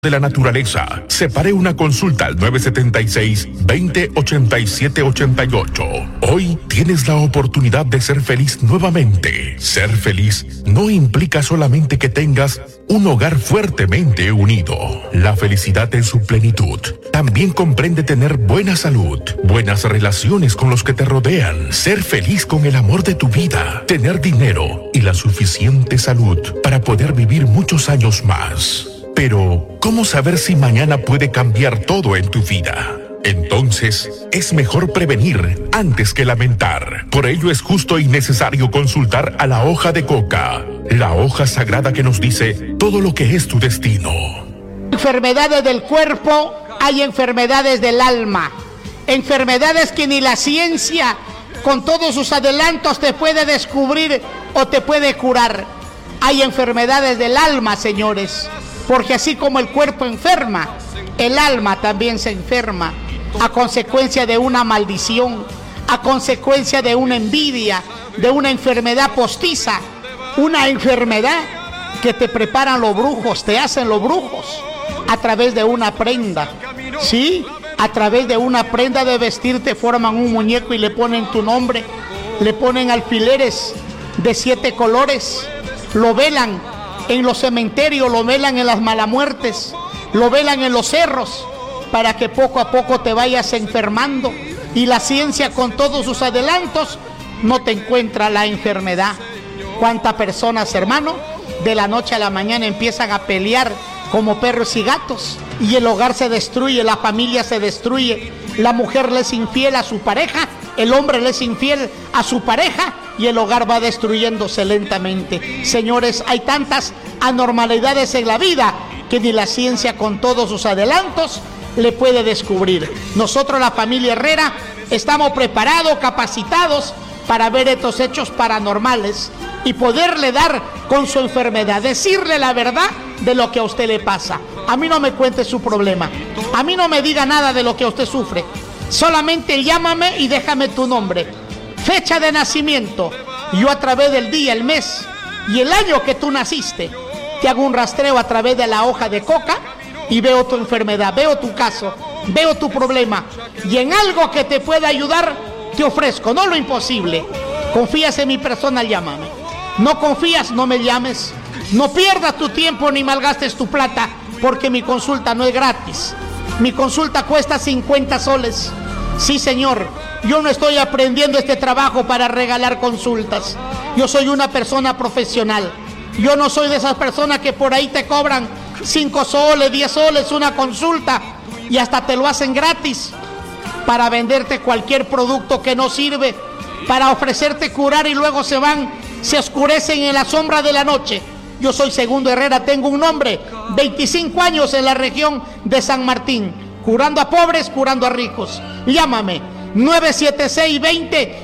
de la naturaleza. Separe una consulta al 976-2087-88. Hoy tienes la oportunidad de ser feliz nuevamente. Ser feliz no implica solamente que tengas un hogar fuertemente unido. La felicidad en su plenitud también comprende tener buena salud, buenas relaciones con los que te rodean, ser feliz con el amor de tu vida, tener dinero y la suficiente salud para poder vivir muchos años más. Pero, ¿cómo saber si mañana puede cambiar todo en tu vida? Entonces, es mejor prevenir antes que lamentar. Por ello es justo y necesario consultar a la hoja de coca, la hoja sagrada que nos dice todo lo que es tu destino. Enfermedades del cuerpo, hay enfermedades del alma, enfermedades que ni la ciencia, con todos sus adelantos, te puede descubrir o te puede curar. Hay enfermedades del alma, señores. Porque así como el cuerpo enferma, el alma también se enferma a consecuencia de una maldición, a consecuencia de una envidia, de una enfermedad postiza, una enfermedad que te preparan los brujos, te hacen los brujos a través de una prenda, ¿sí? A través de una prenda de vestir te forman un muñeco y le ponen tu nombre, le ponen alfileres de 7 colores, lo velan en los cementerios, lo velan en las malamuertes, lo velan en los cerros, para que poco a poco te vayas enfermando y la ciencia con todos sus adelantos no te encuentra la enfermedad. ¿Cuántas personas, hermano, de la noche a la mañana empiezan a pelear como perros y gatos y el hogar se destruye, la familia se destruye, la mujer le es infiel a su pareja, el hombre le es infiel a su pareja y el hogar va destruyéndose lentamente? Señores, hay tantas anormalidades en la vida que ni la ciencia con todos sus adelantos le puede descubrir. Nosotros, la familia Herrera, estamos preparados, capacitados para ver estos hechos paranormales y poderle dar con su enfermedad, decirle la verdad de lo que a usted le pasa. A mí no me cuente su problema, a mí no me diga nada de lo que usted sufre, solamente llámame y déjame tu nombre, fecha de nacimiento. Yo a través del día, el mes y el año que tú naciste, te hago un rastreo a través de la hoja de coca y veo tu enfermedad, veo tu caso, veo tu problema y en algo que te pueda ayudar te ofrezco, no lo imposible. Confías en mi persona, llámame. No confías, no me llames. No pierdas tu tiempo ni malgastes tu plata, porque mi consulta no es gratis. Mi consulta cuesta 50 soles. Sí, señor, yo no estoy aprendiendo este trabajo para regalar consultas. Yo soy una persona profesional. Yo no soy de esas personas que por ahí te cobran 5 soles, 10 soles una consulta y hasta te lo hacen gratis para venderte cualquier producto que no sirve, para ofrecerte curar y luego se oscurecen en la sombra de la noche. Yo soy Segundo Herrera, tengo un nombre, 25 años en la región de San Martín, curando a pobres, curando a ricos. Llámame,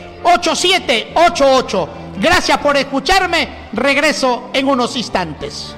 976-20-8788. Gracias por escucharme, regreso en unos instantes.